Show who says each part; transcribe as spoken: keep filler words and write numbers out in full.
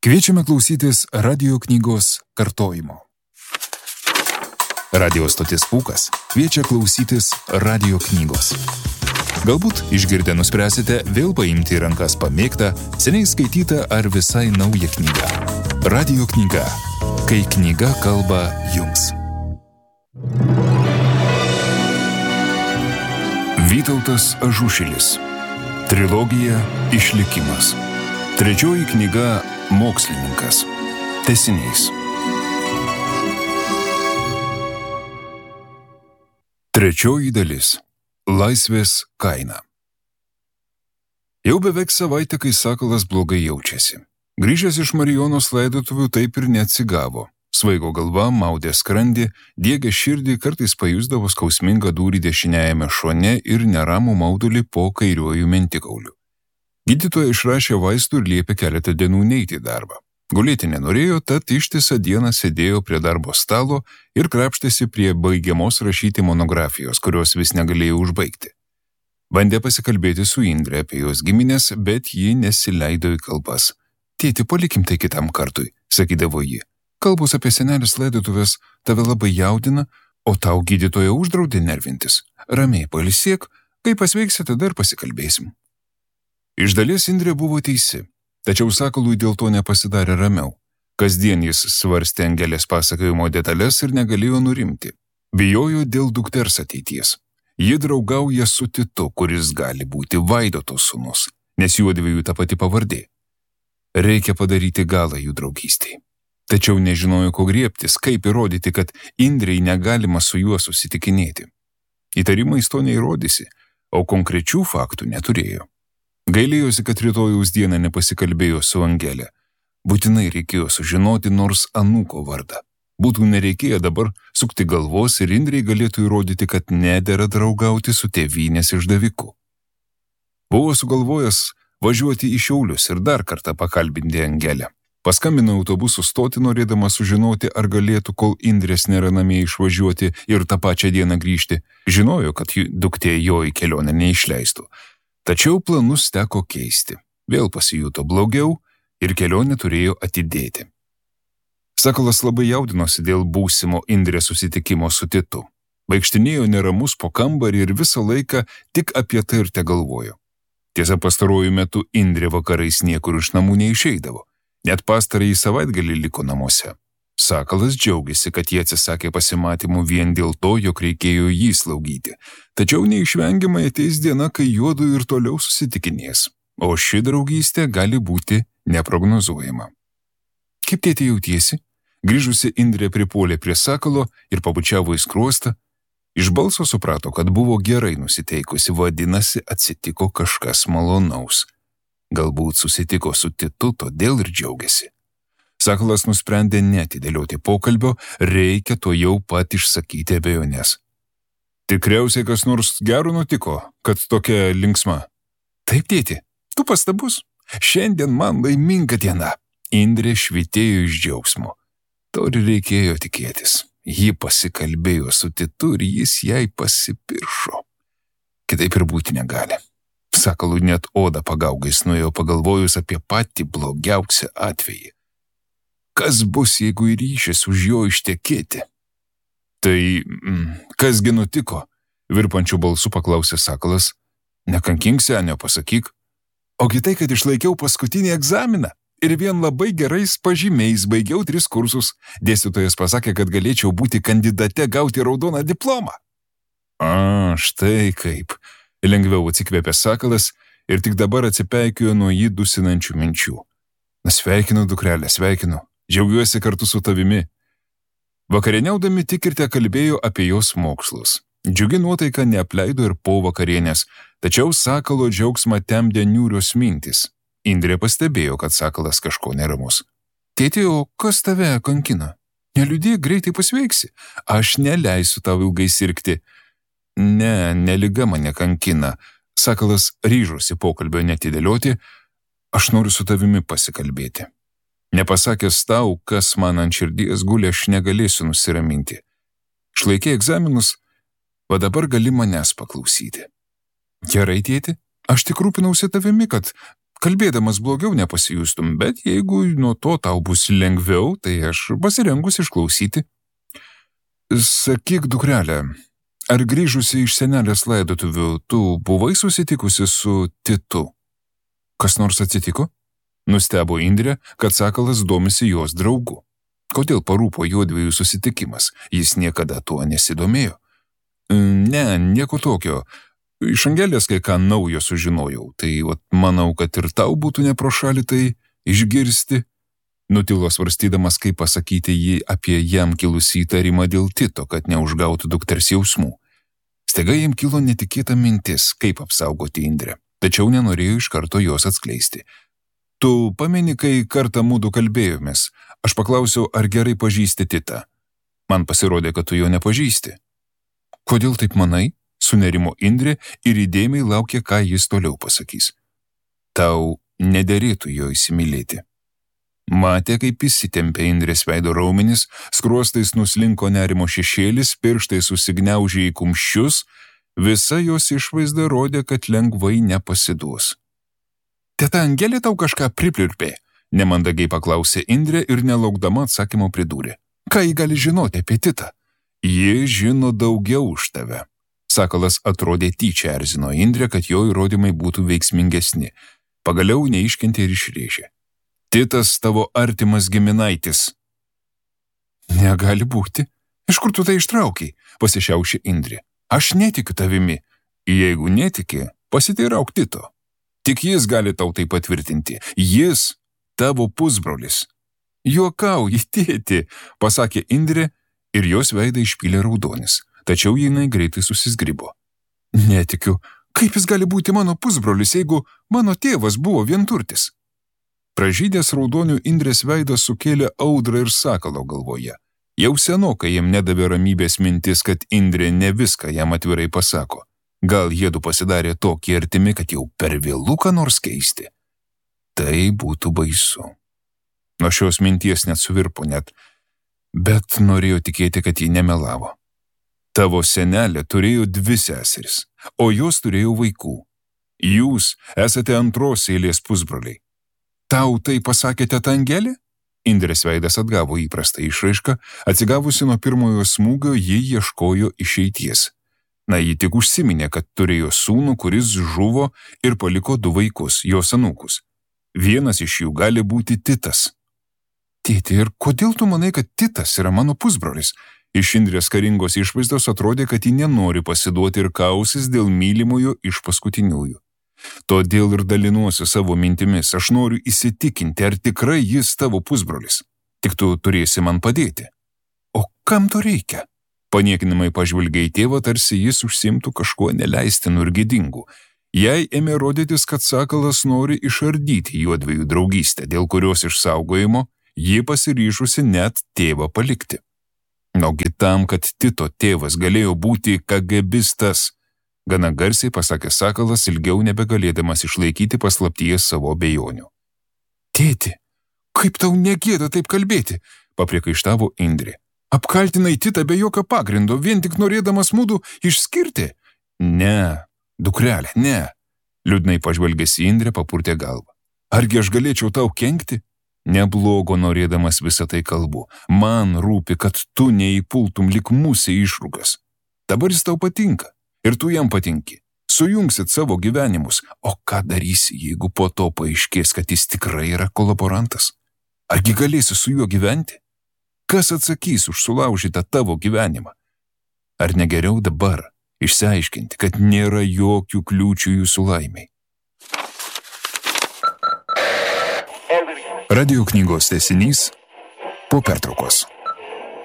Speaker 1: Kviečiame klausytis radio knygos kartojimo. Radio stotis Pūkas kviečia klausytis radio knygos. Galbūt išgirdę nuspręsite vėl paimti į rankas pamėgtą, seniai skaitytą ar visai naują knygą. Radio knyga. Kai knyga kalba jums. Vytautas Ažušilis. Trilogija Išlikimas. Trečioji knyga Mokslininkas. Tęsinys. Trečioji dalis. Laisvės kaina. Jau beveik savaitę, kai Sakalas blogai jaučiasi. Grįžęs iš Marijonos laidotuvių taip ir neatsigavo. Svaigo galva, maudė skrandį, diegė širdį, kartais pajusdavo skausmingą dūrį dešiniajame šone ir neramų maudulį po kairiuoju mentikauliu. Gydytoja išrašė vaistų ir liepė keletą dienų neiti į darbą. Gulėti nenorėjo, tad ištisą dieną sėdėjo prie darbo stalo ir krapštėsi prie baigiamos rašyti monografijos, kurios vis negalėjo užbaigti. Bandė pasikalbėti su Indre apie jos giminės, bet ji nesileido į kalbas. Tėti, palikim tai kitam kartui, sakydavo ji. Kalbos apie senelės laidotuvės tave labai jaudina, o tau gydytoja uždraudė nervintis. Ramiai pailsėk, kai pasveiksi, tada ir pasikalbėsim. Iš dalies Indrė buvo teisi, tačiau Sakalui dėl to nepasidarė ramiau. Kasdien jis svarstė Angelės pasakojimo detalės ir negalėjo nurimti. Bijojo dėl dukters ateities. Ji draugauja su Titu, kuris gali būti Vaidoto sūnus, nes juodviejų ta pati pavardė. Reikia padaryti galą jų draugystei. Tačiau nežinojo, ko griebtis, kaip įrodyti, kad Indrei negalima su juo susitikinėti. Įtarimais to neįrodysi, o konkrečių faktų neturėjo. Gailėjosi, kad rytojaus dieną nepasikalbėjo su Angelė. Būtinai reikėjo sužinoti nors anūko vardą. Būtų nereikėję dabar sukti galvos ir Indrei galėtų įrodyti, kad nedera draugauti su tėvynės išdaviku. Buvo sugalvojęs važiuoti į Šiaulius ir dar kartą pakalbinti Angelę. Paskambino autobusų stoti, norėdama sužinoti, ar galėtų, kol Indrės nėra namie, išvažiuoti ir tą pačią dieną grįžti. Žinojo, kad duktė jo į kelionę neišleistų. Tačiau planus teko keisti. Vėl pasijuto blogiau ir kelionę turėjo atidėti. Sakalas labai jaudinosi dėl būsimo Indrės susitikimo su Titu. Vaikštinėjo neramus po kambarį ir visą laiką tik apie tai ir tegalvojo. Tiesa, pastaruoju metu Indrė vakarais niekur iš namų neišeidavo. Net pastarąjį savaitgalį liko namuose. Sakalas džiaugiasi, kad jie atsisakė pasimatymų vien dėl to, jog reikėjo jį slaugyti. Tačiau neišvengiamai ateis diena, kai juodu ir toliau susitikinės, o ši draugystė gali būti neprognozuojama. Kaip tėtė jautiesi? Grįžusi Indrė pripuolė prie Sakalo ir pabučiavo į skruostą. Iš balso suprato, kad buvo gerai nusiteikusi, vadinasi, atsitiko kažkas malonaus. Galbūt susitiko su Titu, todėl ir džiaugiasi. Sakalas nusprendė neatidėlioti pokalbio, reikia to jau pat išsakyti abejonės. Tikriausiai kas nors gero nutiko, kad tokia linksma. Taip, tėti, tu pastabus. Šiandien man laiminga diena. Indrė švytėjo iš džiaugsmo. To ir reikėjo tikėtis. Ji pasikalbėjo su Titu ir jis jai pasipiršo. Kitaip ir būti negali. Sakalui net oda pagaugais nuėjo pagalvojus apie patį blogiausią atvejį. Kas bus, jeigu ryšis už jo ištekėti? Tai mm, kasgi nutiko? Virpančių balsų paklausė Sakalas. Nekankink, senio, pasakyk. Ogi tai, kad išlaikiau paskutinį egzaminą ir vien labai gerais pažymiais baigiau tris kursus. Dėstytojas pasakė, kad galėčiau būti kandidate gauti raudoną diplomą. A, štai kaip. Lengviau atsikvėpė Sakalas ir tik dabar atsipeikėjo nuo jį dusinančių minčių. Na, sveikinu, dukrelė, sveikinu. Džiaugiuosi kartu su tavimi. Vakarieniaudami tik ir te kalbėjo apie jos mokslus. Džiugi nuotaika neapleido ir po vakarienės, tačiau Sakalo džiaugsmą temdė niūrios mintys. Indrė pastebėjo, kad Sakalas kažko neramus. Tėti, o kas tave kankina? Neliūdėk, greitai pasveiksi. Aš neleisiu tau ilgai sirgti. Ne, neliga mane kankina. Sakalas ryžosi pokalbio netidėlioti. Aš noriu su tavimi pasikalbėti. Nepasakęs tau, kas man ant širdies guli, aš negalėsiu nusiraminti. Išlaikė egzaminus, va dabar gali manęs paklausyti. Gerai, tėti, aš tik rūpinausi tavimi, kad, kalbėdamas blogiau nepasijustum, bet jeigu nuo to tau bus lengviau, tai aš pasirengus išklausyti. Sakyk, dukrelė, ar grįžusi iš senelės laidotuvių, tu buvai susitikusi su Titu? Kas nors atsitiko? Nustebo Indrė, kad Sakalas domisi jos draugu. Kodėl parūpo jodviejų susitikimas? Jis niekada tuo nesidomėjo. Ne, nieko tokio. Iš Angelės kai ką naujo sužinojau, tai vat, manau, kad ir tau būtų nepro šalį tai išgirsti. Nutilo svarstydamas, kaip pasakyti jį apie jam kilusį įtarimą dėl Tito, kad neužgautų dukters jausmų. Staiga jam kilo netikėta mintis, kaip apsaugoti Indrę, tačiau nenorėjo iš karto jos atskleisti. Tu pameni, kai kartą mūdu kalbėjomės, aš paklausiau, ar gerai pažįsti Titą. Man pasirodė, kad tu jo nepažįsti. Kodėl taip manai? Sunerimo Indrė ir įdėmiai laukė, ką jis toliau pasakys. Tau nederėtų jo įsimylėti. Matė, kaip įsitempė Indrės veido raumenis, skruostais nuslinko nerimo šešėlis, pirštai susigniaužė į kumščius, visa jos išvaizda rodė, kad lengvai nepasiduos. Teta Angelė tau kažką priplirpė, nemandagiai paklausė Indrė ir nelaukdama atsakymo pridūrė. Ką ji gali žinoti apie Titą? Ji žino daugiau už tave. Sakalas atrodė tyčia erzino Indrę, kad jo įrodymai būtų veiksmingesni. Pagaliau neiškentė ir išrėžė. Titas tavo artimas giminaitis. Negali būti. Iš kur tu tai ištraukiai? Pasišiaušė Indrė. Aš netikiu tavimi. Jeigu netiki, pasiteirauk Tito. Tik jis gali tau tai patvirtinti. Jis tavo pusbrolis. Juokauji, tėti, pasakė Indrė ir jos veidą išpylė raudonis. Tačiau jinai greitai susizgribo. Netikiu, kaip jis gali būti mano pusbrolis, jeigu mano tėvas buvo vienturtis? Pražydęs raudonių Indrės veidas sukėlė audrą ir Sakalo galvoje. Jau senokai jam nedavė ramybės mintis, kad Indrė ne viską jam atvirai pasako. Gal jiedu pasidarė tokie artimi, kad jau per vėlu ką nors keisti. Tai būtų baisu. Nuo šios minties net suvirpo net, bet norėjo tikėti, kad ji nemelavo. Tavo senelė turėjo dvi seseris, o jos turėjo vaikų. Jūs esate antros eilės pusbroliai. Tau tai pasakė teta Angelė? Indrės veidas atgavo įprastą išraišką, atsigavusi nuo pirmojo smūgio, ji ieškojo išeities. Na, ji tik užsiminė, kad turėjo sūnų, kuris žuvo ir paliko du vaikus, jos anūkus. Vienas iš jų gali būti Titas. Tėti, ir kodėl tu manai, kad Titas yra mano pusbrolis? Iš Indrės karingos išvaizdos atrodė, kad ji nenori pasiduoti ir kausis dėl mylimojo iš paskutiniųjų. Todėl ir dalinuosi savo mintimis, aš noriu įsitikinti, ar tikrai jis tavo pusbrolis. Tik tu turėsi man padėti. O kam to reikia? Paniekinamai pažvelgė į tėvą, tarsi jis užsimtų kažkuo neleistinu ir gėdingu. Jai ėmė rodytis, kad Sakalas nori išardyti juodviejų draugystę, dėl kurios išsaugojimo ji pasiryžusi net tėvą palikti. Nogi tam, kad Tito tėvas galėjo būti kagebistas, gana garsiai pasakė Sakalas, ilgiau nebegalėdamas išlaikyti paslaptyje savo abejonių. Tėti, kaip tau negėda taip kalbėti, papriekaištavo Indrė. Apkaltinai Titą be jokio pagrindo, vien tik norėdamas mūdu išskirti? Ne, dukrelė, ne, liūdnai pažvelgęs į Indrę papurtė galvą. Argi aš galėčiau tau kenkti? Neblogo norėdamas visą tai kalbu. Man rūpi, kad tu neįpultum lik musė išrūgas. Dabar jis tau patinka ir tu jam patinki. Sujungsit savo gyvenimus, o ką darysi, jeigu po to paaiškės, kad jis tikrai yra kolaborantas? Argi galėsi su juo gyventi? Kas atsakys už sulaužytą tavo gyvenimą? Ar negeriau dabar išsiaiškinti, kad nėra jokių kliūčių jūsų laimiai? Radio knygos tęsinys po pertraukos.